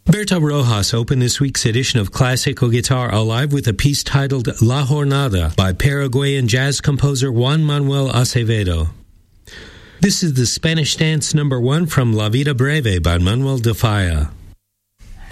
Berta Rojas opened this week's edition of Classical Guitar Alive with a piece titled La Jornada by Paraguayan jazz composer Juan Manuel Acevedo. This is the Spanish dance number 1 from La Vida Breve by Manuel de Falla.